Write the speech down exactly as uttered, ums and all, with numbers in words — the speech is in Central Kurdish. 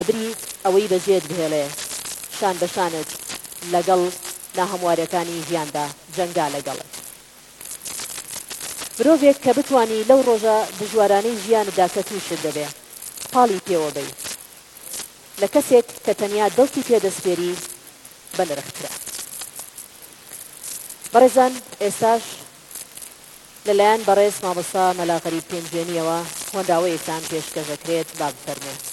بری ئەوەی بەجێت بهێڵێ شان بەشانت لەگەڵ ناهەمواریەکانی ژیاندا جەنگا لەگەڵت. مرۆڤێک کە بتوانی لەو ڕۆژە دژوارانەی ژیاندا کە تووشت دەبێ پاڵی پێوە بی لە کەسێک کە تەنیا دڵی پێدەسپێری بە نرخترە. بەڕێزان، ئێستاش لەلایەن بەڕێز مامۆستا مەلا غەریب پێنجێنیەوە هۆنداوەیەکتان پێشکەش دەکرێت با بفەرمێت.